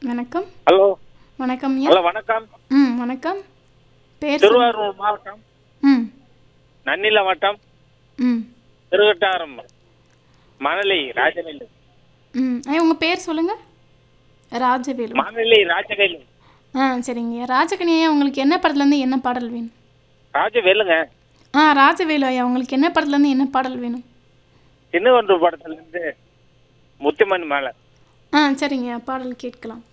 வணக்கம். ஹலோ வணக்கம்யா. ஹலோ வணக்கம். வணக்கம். பேர் திருவாரூர் மாவட்டம் ம் நன்னில வட்டம் ம் திருவட்டாரம் மணலி ராஜவேலு. ஐயா உங்கள் பேர் சொல்லுங்கள். ராஜவேலு. மணலி ராஜவேலு. சரிங்கய்யா. ராஜகனி ஐயா, உங்களுக்கு என்ன படத்துலேருந்து என்ன பாடல் வேணும்? ராஜவேலுங்க. ராஜவேலு ஐயா, உங்களுக்கு என்ன படத்துலேருந்து என்ன பாடல் வேணும்? சின்ன ஒன்று படத்துல இருந்து முத்துமணி மாலை. சரிங்கய்யா, பாடல் கேட்கலாம்.